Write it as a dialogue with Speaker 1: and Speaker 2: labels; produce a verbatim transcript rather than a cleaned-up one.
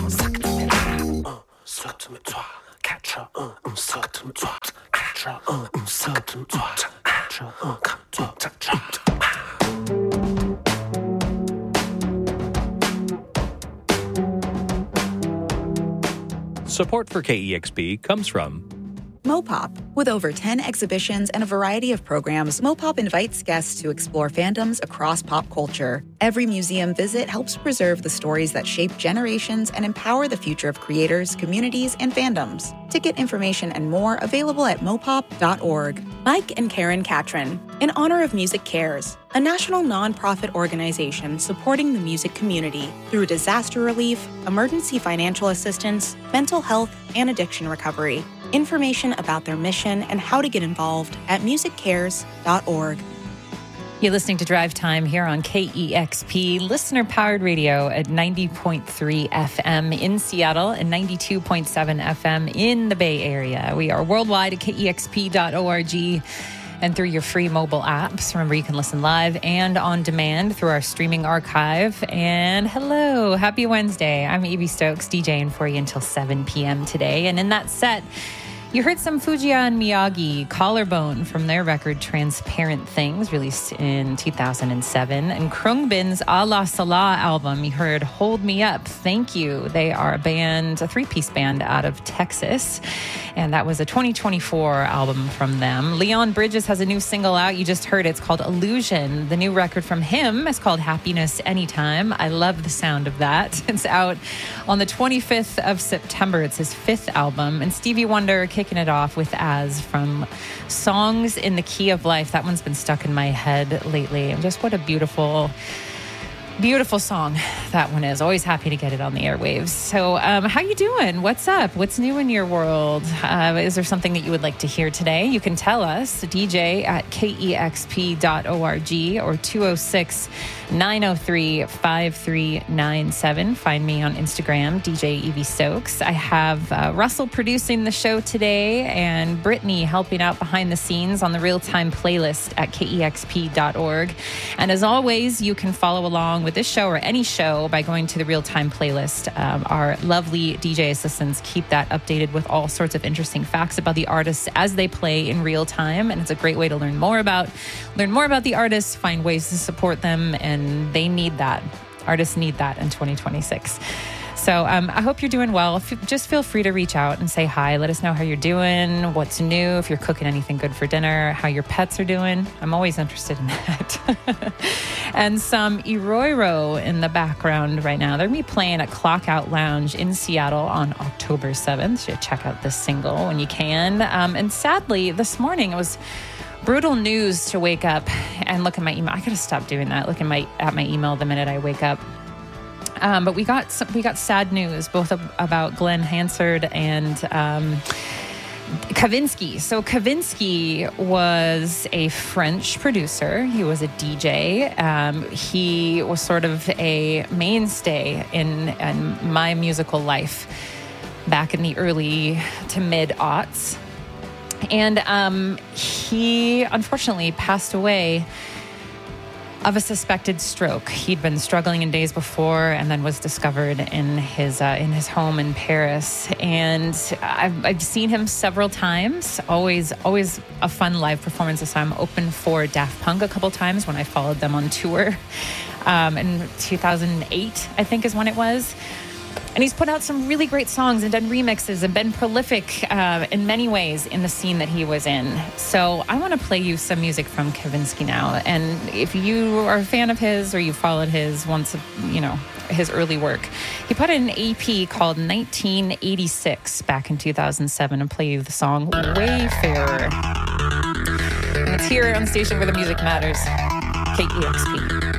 Speaker 1: suck to me, uh, suck to me, catch her, uh, suck to me, catch her, uh, suck to me, catch her, uh, catch her.
Speaker 2: Support for K E X P comes from
Speaker 3: Mopop. With over ten exhibitions and a variety of programs, Mopop invites guests to explore fandoms across pop culture. Every museum visit helps preserve the stories that shape generations and empower the future of creators, communities, and fandoms. Ticket information and more available at mopop dot org.
Speaker 4: Mike and Karen Catron, in honor of Music Cares, a national nonprofit organization supporting the music community through disaster relief, emergency financial assistance, mental health, and addiction recovery. Information about their mission and how to get involved at music cares dot org.
Speaker 5: You're listening to Drive Time here on K E X P, listener-powered radio at ninety point three F M in Seattle and ninety-two point seven F M in the Bay Area. We are worldwide at K E X P dot org and through your free mobile apps. Remember, you can listen live and on demand through our streaming archive. And hello, happy Wednesday. I'm Evie Stokes, DJing for you until seven p.m. today. And in that set, you heard some Fujiya and Miyagi, Collarbone, from their record Transparent Things, released in two thousand seven. And Khruangbin's A La Salah album, you heard Hold Me Up, Thank You. They are a band, a three-piece band out of Texas. And that was a twenty twenty-four album from them. Leon Bridges has a new single out. You just heard it. It's called Illusion. The new record from him is called Happiness Anytime. I love the sound of that. It's out on the twenty-fifth of September. It's his fifth album. And Stevie Wonder kicking it off with As from Songs in the Key of Life. That one's been stuck in my head lately. And just what a beautiful, beautiful song that one is. Always happy to get it on the airwaves. So um, how you doing? What's up? What's new in your world? Uh, is there something that you would like to hear today? You can tell us, D J at K E X P dot org or two oh six, nine oh three, five three nine seven. Find me on Instagram, D J Evie Stokes. I have uh, Russell producing the show today and Brittany helping out behind the scenes on the real-time playlist at K E X P dot org. And as always, you can follow along with this show or any show by going to the real-time playlist. Um, our lovely D J assistants keep that updated with all sorts of interesting facts about the artists as they play in real time. And it's a great way to learn more about, learn more about the artists, find ways to support them, and And they need that. Artists need that in twenty twenty-six. So um, I hope you're doing well. F- just feel free to reach out and say hi. Let us know how you're doing, what's new, if you're cooking anything good for dinner, how your pets are doing. I'm always interested in that. And some Iroiro in the background right now. They're going to be playing at Clock Out Lounge in Seattle on October seventh. So check out this single when you can. Um, and sadly, this morning it was brutal news to wake up and look at my email. I gotta stop doing that. Looking my at my email the minute I wake up. Um, but we got some, we got sad news both ab- about Glenn Hansard and um, Kavinsky. So Kavinsky was a French producer. He was a D J. Um, he was sort of a mainstay in, in my musical life back in the early to mid aughts. And um, he unfortunately passed away of a suspected stroke. He'd been struggling in days before, and then was discovered in his uh, in his home in Paris. And I've, I've seen him several times. Always, always a fun live performance. So I'm open for Daft Punk a couple times when I followed them on tour. Um, in two thousand eight, I think, is when it was. And he's put out some really great songs and done remixes and been prolific uh, in many ways in the scene that he was in. So I want to play you some music from Kavinsky now. And if you are a fan of his or you followed his once, you know, his early work, he put in an E P called nineteen eighty-six back in two thousand seven and play you the song Wayfarer. And it's here on the station where the music matters, K E X P.